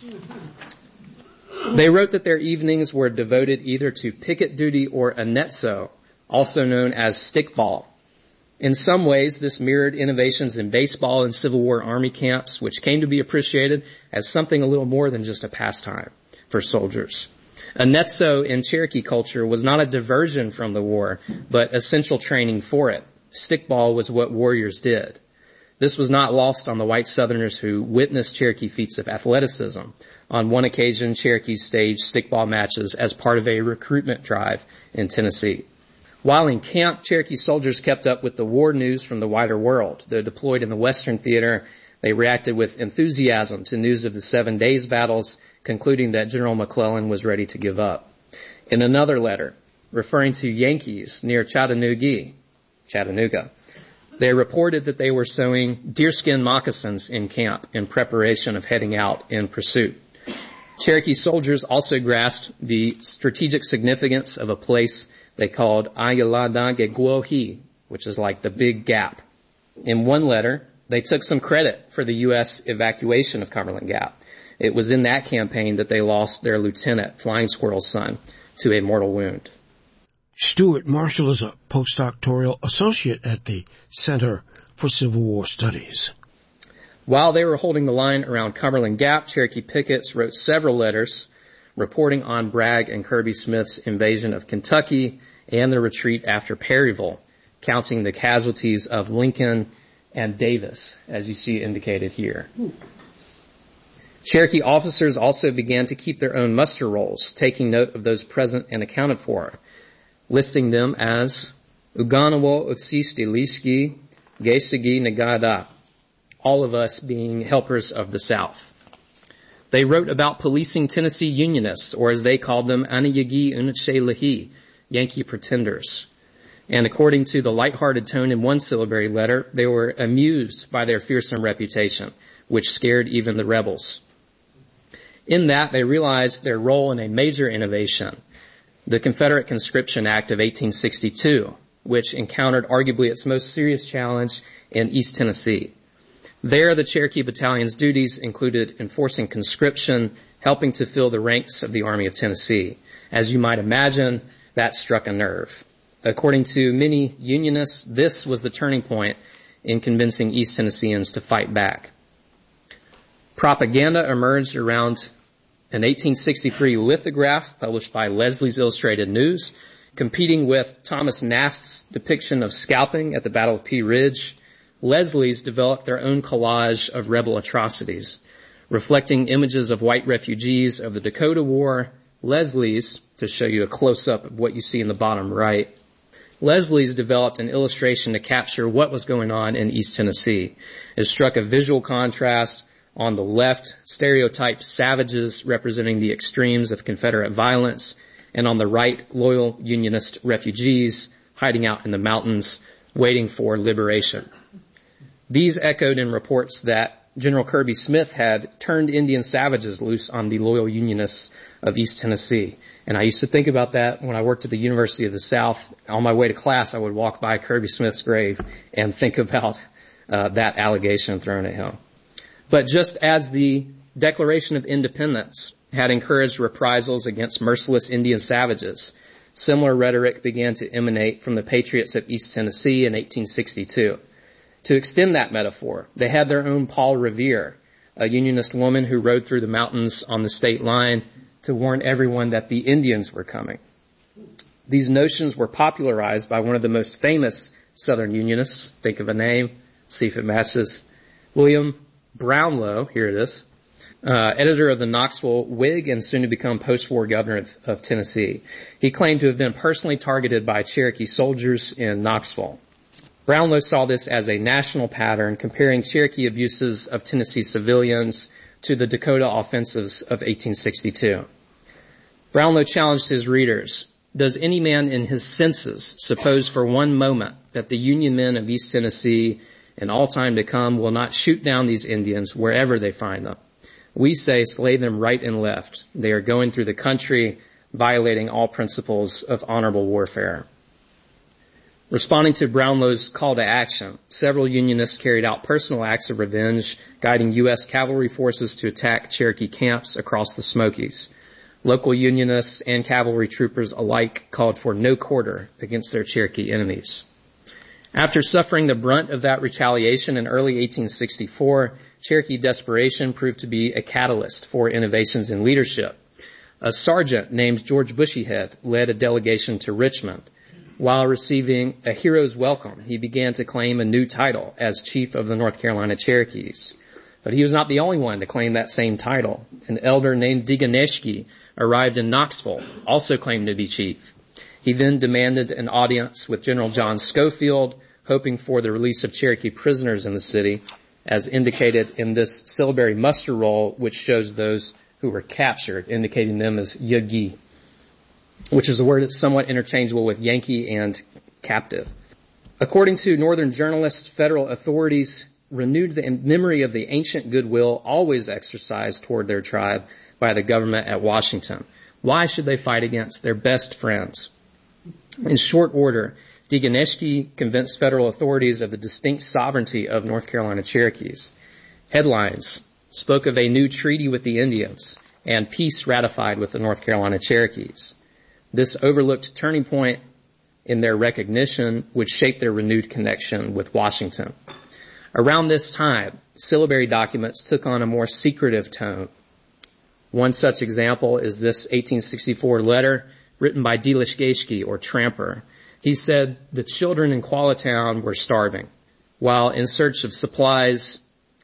They wrote that their evenings were devoted either to picket duty or anetso, also known as stickball. In some ways, this mirrored innovations in baseball and Civil War Army camps, which came to be appreciated as something a little more than just a pastime for soldiers. Anetso in Cherokee culture was not a diversion from the war, but essential training for it. Stickball was what warriors did. This was not lost on the white Southerners who witnessed Cherokee feats of athleticism. On one occasion, Cherokees staged stickball matches as part of a recruitment drive in Tennessee. While in camp, Cherokee soldiers kept up with the war news from the wider world. Though deployed in the Western Theater, they reacted with enthusiasm to news of the Seven Days battles, concluding that General McClellan was ready to give up. In another letter, referring to Yankees near Chattanooga, Chattanooga, they reported that they were sewing deerskin moccasins in camp in preparation of heading out in pursuit. Cherokee soldiers also grasped the strategic significance of a place they called Ayaladageguohi, which is like the Big Gap. In one letter, they took some credit for the U S evacuation of Cumberland Gap. It was in that campaign that they lost their lieutenant, Flying Squirrel's son, to a mortal wound. Stuart Marshall is a postdoctoral associate at the Center for Civil War Studies. While they were holding the line around Cumberland Gap, Cherokee pickets wrote several letters reporting on Bragg and Kirby Smith's invasion of Kentucky and the retreat after Perryville, counting the casualties of Lincoln and Davis, as you see indicated here. Cherokee officers also began to keep their own muster rolls, taking note of those present and accounted for, listing them as Uganawo Utsisti Liski Gesigi Nagada, all of us being helpers of the South. They wrote about policing Tennessee Unionists, or as they called them, Aniyagi Unache Lahi, Yankee pretenders. And according to the lighthearted tone in one syllabary letter, they were amused by their fearsome reputation, which scared even the rebels. In that, they realized their role in a major innovation, the Confederate Conscription Act of eighteen sixty-two, which encountered arguably its most serious challenge in East Tennessee. There, the Cherokee Battalion's duties included enforcing conscription, helping to fill the ranks of the Army of Tennessee. As you might imagine, that struck a nerve. According to many Unionists, this was the turning point in convincing East Tennesseans to fight back. Propaganda emerged around an eighteen sixty-three lithograph published by Leslie's Illustrated News, competing with Thomas Nast's depiction of scalping at the Battle of Pea Ridge. Leslie's developed their own collage of rebel atrocities, reflecting images of white refugees of the Dakota War. Leslie's, to show you a close-up of what you see in the bottom right, Leslie's developed an illustration to capture what was going on in East Tennessee. It struck a visual contrast. On the left, stereotyped savages representing the extremes of Confederate violence, and on the right, loyal Unionist refugees hiding out in the mountains, waiting for liberation. These echoed in reports that General Kirby Smith had turned Indian savages loose on the loyal Unionists of East Tennessee. And I used to think about that when I worked at the University of the South. On my way to class, I would walk by Kirby Smith's grave and think about uh, that allegation thrown at him. But just as the Declaration of Independence had encouraged reprisals against merciless Indian savages, similar rhetoric began to emanate from the patriots of East Tennessee in eighteen sixty-two. To extend that metaphor, they had their own Paul Revere, a Unionist woman who rode through the mountains on the state line to warn everyone that the Indians were coming. These notions were popularized by one of the most famous Southern Unionists. Think of a name, see if it matches. William Brownlow, here it is, uh, editor of the Knoxville Whig and soon to become post-war governor of, of Tennessee. He claimed to have been personally targeted by Cherokee soldiers in Knoxville. Brownlow saw this as a national pattern, comparing Cherokee abuses of Tennessee civilians to the Dakota offensives of eighteen sixty-two. Brownlow challenged his readers, does any man in his senses suppose for one moment that the Union men of East Tennessee in all time to come will not shoot down these Indians wherever they find them? We say slay them right and left. They are going through the country, violating all principles of honorable warfare. Responding to Brownlow's call to action, several Unionists carried out personal acts of revenge, guiding U S cavalry forces to attack Cherokee camps across the Smokies. Local Unionists and cavalry troopers alike called for no quarter against their Cherokee enemies. After suffering the brunt of that retaliation in early eighteen sixty-four, Cherokee desperation proved to be a catalyst for innovations in leadership. A sergeant named George Bushyhead led a delegation to Richmond. While receiving a hero's welcome, he began to claim a new title as chief of the North Carolina Cherokees. But he was not the only one to claim that same title. An elder named Diganeshki arrived in Knoxville, also claimed to be chief. He then demanded an audience with General John Schofield, hoping for the release of Cherokee prisoners in the city, as indicated in this syllabary muster roll, which shows those who were captured, indicating them as Yagi, which is a word that's somewhat interchangeable with Yankee and captive. According to Northern journalists, federal authorities renewed the memory of the ancient goodwill always exercised toward their tribe by the government at Washington. Why should they fight against their best friends? In short order, Diganeshki convinced federal authorities of the distinct sovereignty of North Carolina Cherokees. Headlines spoke of a new treaty with the Indians and peace ratified with the North Carolina Cherokees. This overlooked turning point in their recognition would shape their renewed connection with Washington. Around this time, syllabary documents took on a more secretive tone. One such example is this eighteen sixty-four letter written by Delishgeshki, or Tramper. He said the children in Quallatown were starving. While in search of supplies,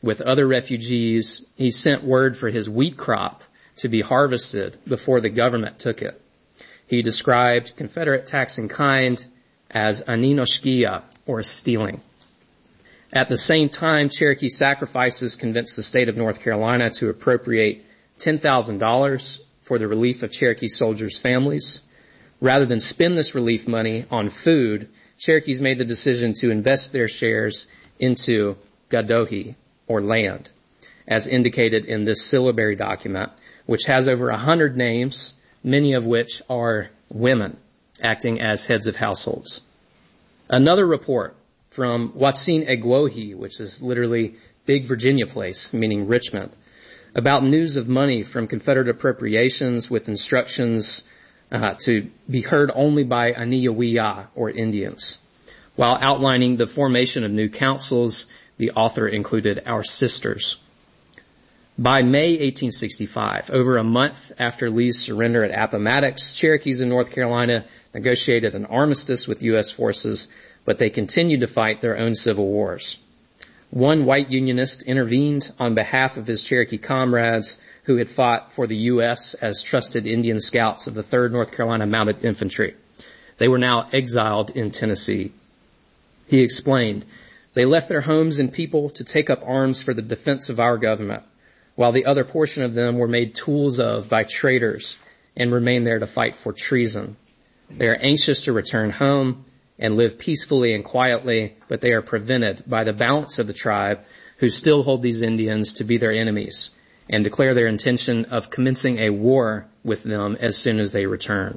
with other refugees, he sent word for his wheat crop to be harvested before the government took it. He described Confederate tax in kind as aninoshkia, or stealing. At the same time, Cherokee Sacrifices convinced the state of North Carolina to appropriate ten thousand dollars for the relief of Cherokee soldiers' families. Rather than spend this relief money on food, Cherokees made the decision to invest their shares into gadohi, or land, as indicated in this syllabary document, which has over a hundred names, many of which are women acting as heads of households. Another report from Watsin Egwohi, which is literally Big Virginia Place, meaning Richmond, about news of money from Confederate appropriations with instructions uh, to be heard only by Aniyawiya, or Indians. While outlining the formation of new councils, the author included our sisters. By May eighteen sixty-five, over a month after Lee's surrender at Appomattox, Cherokees in North Carolina negotiated an armistice with U S forces, but they continued to fight their own civil wars. One white Unionist intervened on behalf of his Cherokee comrades who had fought for the U S as trusted Indian scouts of the third North Carolina Mounted Infantry. They were now exiled in Tennessee. He explained, "They left their homes and people to take up arms for the defense of our government, while the other portion of them were made tools of by traitors and remained there to fight for treason. They are anxious to return home and live peacefully and quietly, but they are prevented by the balance of the tribe who still hold these Indians to be their enemies and declare their intention of commencing a war with them as soon as they return."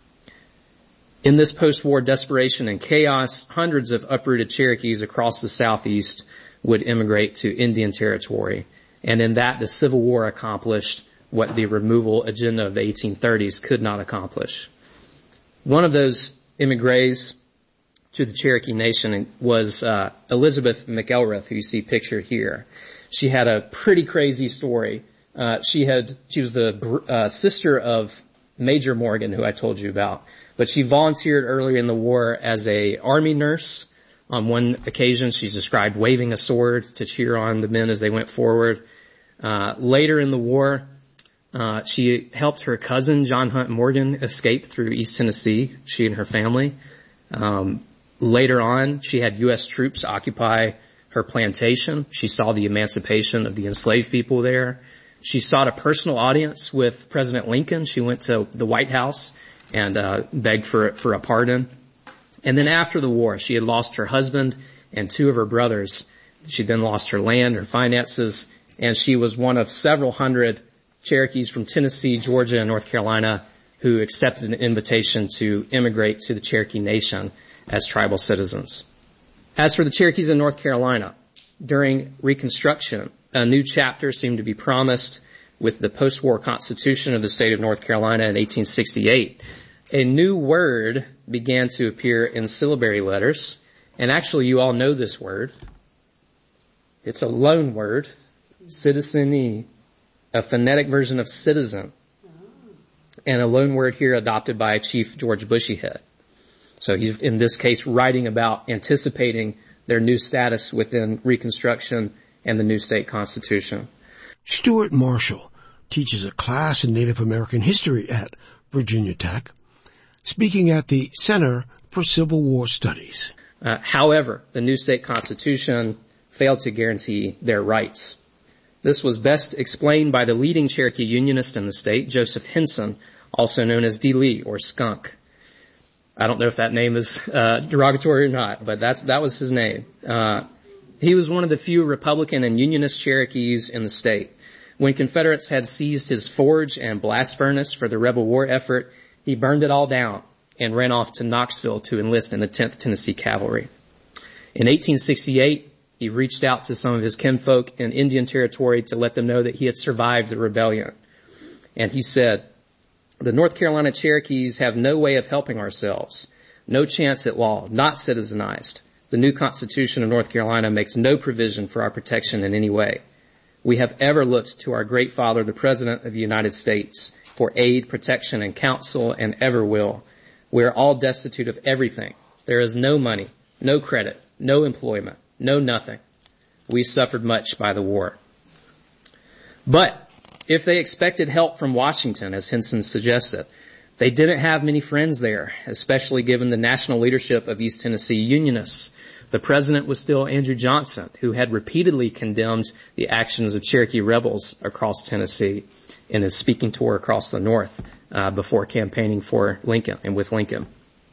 In this post-war desperation and chaos, hundreds of uprooted Cherokees across the Southeast would immigrate to Indian Territory. And in that, the Civil War accomplished what the removal agenda of the eighteen thirties could not accomplish. One of those immigrants to the Cherokee Nation was uh, Elizabeth McElrath, who you see pictured here. She had a pretty crazy story. Uh, she had she was the uh, sister of Major Morgan, who I told you about, but she volunteered earlier in the war as a army nurse. On one occasion, she's described waving a sword to cheer on the men as they went forward. Uh, later in the war, uh, she helped her cousin, John Hunt Morgan, escape through East Tennessee, she and her family. Um, later on, she had U S troops occupy her plantation. She saw the emancipation of the enslaved people there. She sought a personal audience with President Lincoln. She went to the White House and uh, begged for, for a pardon. And then after the war, she had lost her husband and two of her brothers. She then lost her land, her finances, and she was one of several hundred Cherokees from Tennessee, Georgia, and North Carolina who accepted an invitation to immigrate to the Cherokee Nation as tribal citizens. As for the Cherokees in North Carolina, during Reconstruction, a new chapter seemed to be promised with the post-war Constitution of the state of North Carolina in eighteen sixty-eight. A new word began to appear in syllabary letters, and actually you all know this word. It's a loan word, citizenee, a phonetic version of citizen, and a loan word here adopted by Chief George Bushyhead. So he's, in this case, writing about anticipating their new status within Reconstruction and the new state constitution. Stuart Marshall teaches a class in Native American history at Virginia Tech, speaking at the Center for Civil War Studies. Uh, however, the new state constitution failed to guarantee their rights. This was best explained by the leading Cherokee Unionist in the state, Joseph Henson, also known as D. Lee, or Skunk. I don't know if that name is uh, derogatory or not, but that's that was his name. Uh, he was one of the few Republican and Unionist Cherokees in the state. When Confederates had seized his forge and blast furnace for the rebel war effort, he burned it all down and ran off to Knoxville to enlist in the tenth Tennessee Cavalry. In eighteen sixty-eight, he reached out to some of his kinfolk in Indian Territory to let them know that he had survived the rebellion. And he said, "The North Carolina Cherokees have no way of helping ourselves, no chance at law, not citizenized. The new Constitution of North Carolina makes no provision for our protection in any way. We have ever looked to our great father, the President of the United States, for aid, protection, and counsel, and ever will. We are all destitute of everything. There is no money, no credit, no employment, no nothing. we suffered much by the war. But if they expected help from Washington, as Henson suggested, they didn't have many friends there, especially given the national leadership of East Tennessee Unionists. The president was still Andrew Johnson, who had repeatedly condemned the actions of Cherokee rebels across Tennessee in his speaking tour across the North uh, before campaigning for Lincoln and with Lincoln.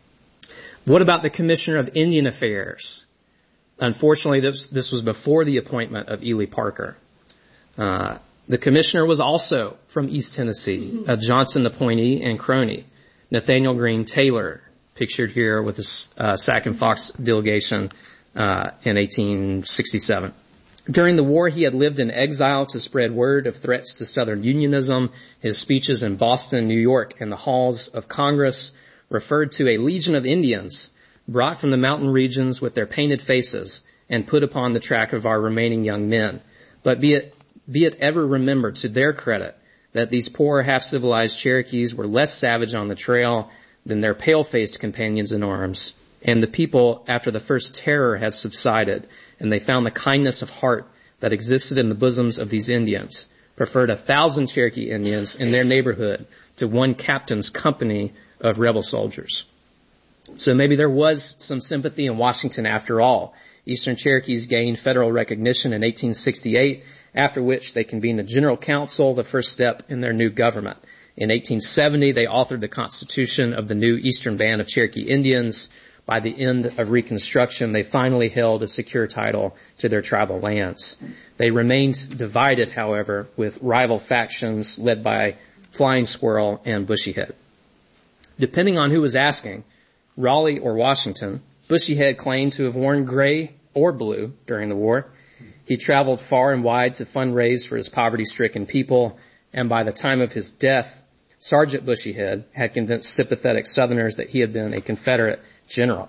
What about the Commissioner of Indian Affairs? Unfortunately, this, this was before the appointment of Ely Parker. Uh, the commissioner was also from East Tennessee, a Johnson appointee and crony, Nathaniel Green Taylor, pictured here with the uh, Sac and Fox delegation uh, in eighteen sixty-seven. During the war, he had lived in exile to spread word of threats to Southern Unionism. His speeches in Boston, New York, and the halls of Congress referred to a legion of Indians brought from the mountain regions with their painted faces and put upon the track of our remaining young men. But be it, be it ever remembered to their credit that these poor half-civilized Cherokees were less savage on the trail than their pale-faced companions in arms. And the people, after the first terror had subsided and they found the kindness of heart that existed in the bosoms of these Indians, preferred a thousand Cherokee Indians in their neighborhood to one captain's company of rebel soldiers. So maybe there was some sympathy in Washington after all. Eastern Cherokees gained federal recognition in eighteen sixty-eight, after which they convened a general council, the first step in their new government. In eighteen seventy, they authored the Constitution of the new Eastern Band of Cherokee Indians. By the end of Reconstruction, they finally held a secure title to their tribal lands. They remained divided, however, with rival factions led by Flying Squirrel and Bushyhead. Depending on who was asking, Raleigh or Washington, Bushyhead claimed to have worn gray or blue during the war. He traveled far and wide to fundraise for his poverty-stricken people, and by the time of his death, Sergeant Bushyhead had convinced sympathetic Southerners that he had been a Confederate general.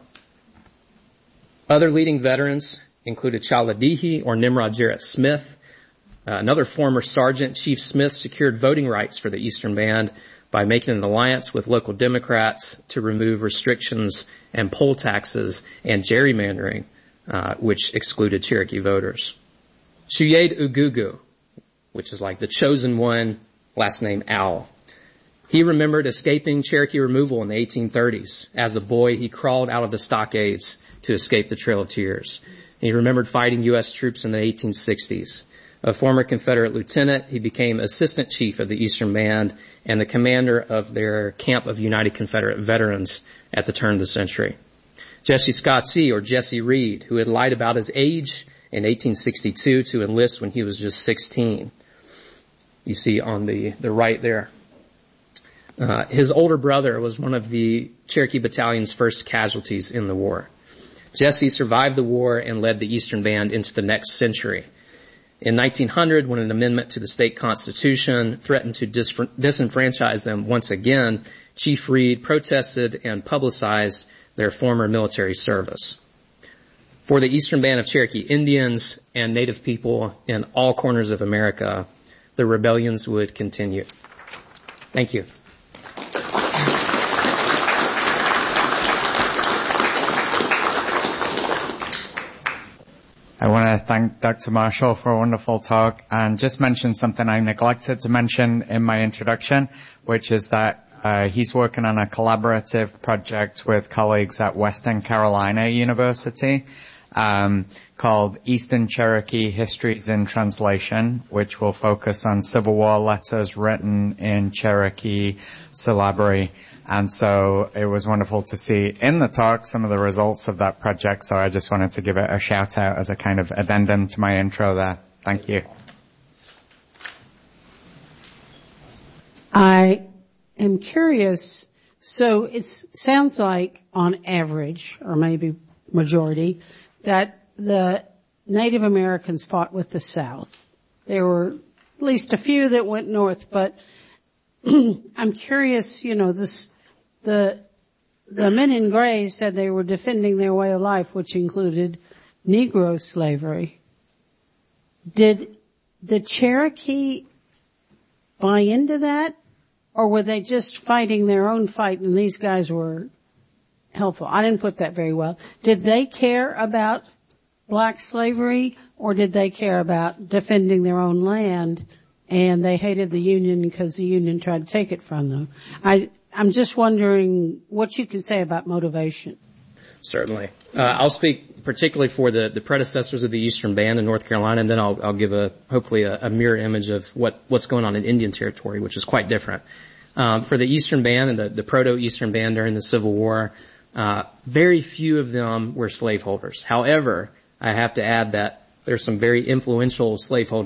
Other leading veterans included Chaladehe or Nimrod Jarrett Smith. Uh, another former sergeant, Chief Smith, secured voting rights for the Eastern Band by making an alliance with local Democrats to remove restrictions and poll taxes and gerrymandering, uh, which excluded Cherokee voters. Shuyade Ugugu, which is like the chosen one, last name Owl. He remembered escaping Cherokee removal in the eighteen thirties. As a boy, he crawled out of the stockades to escape the Trail of Tears. He remembered fighting U S troops in the eighteen sixties. A former Confederate lieutenant, he became assistant chief of the Eastern Band and the commander of their camp of United Confederate Veterans at the turn of the century. Jesse Scotsy, or Jesse Reed, who had lied about his age in eighteen sixty-two to enlist when he was just sixteen. You see on the, the right there. Uh, his older brother was one of the Cherokee Battalion's first casualties in the war. Jesse survived the war and led the Eastern Band into the next century. In nineteen hundred, when an amendment to the state constitution threatened to dis- disenfranchise them once again, Chief Reed protested and publicized their former military service. For the Eastern Band of Cherokee Indians and Native people in all corners of America, the rebellions would continue. Thank you. I want to thank Doctor Marshall for a wonderful talk and just mention something I neglected to mention in my introduction, which is that uh, he's working on a collaborative project with colleagues at Western Carolina University um, called Eastern Cherokee Histories in Translation, which will focus on Civil War letters written in Cherokee syllabary. And so it was wonderful to see in the talk some of the results of that project. So I just wanted to give it a shout out as a kind of addendum to my intro there. Thank you. I am curious. So it sounds like on average, or maybe majority, that the Native Americans fought with the South. There were at least a few that went north, but I'm curious, you know, this, the, the men in gray said they were defending their way of life, which included Negro slavery. Did the Cherokee buy into that, or were they just fighting their own fight and these guys were helpful? I didn't put that very well. Did they care about black slavery, or did they care about defending their own land and they hated the Union because the Union tried to take it from them? I, I'm just wondering what you can say about motivation. Certainly. Uh, I'll speak particularly for the, the predecessors of the Eastern Band in North Carolina, and then I'll, I'll give a, hopefully a, a mirror image of what, what's going on in Indian Territory, which is quite different. Um, for the Eastern Band and the, the proto-Eastern Band during the Civil War, uh, very few of them were slaveholders. However, I have to add that there's some very influential slaveholders